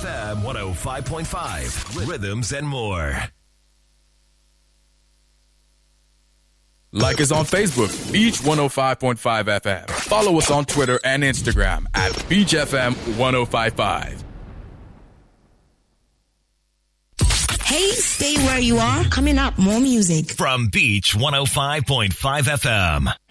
FM 105.5. Rhythms and more. Like us on Facebook, Beach 105.5 FM. Follow us on Twitter and Instagram at Beach FM 1055. Hey, stay where you are. Coming up, more music From Beach 105.5 FM.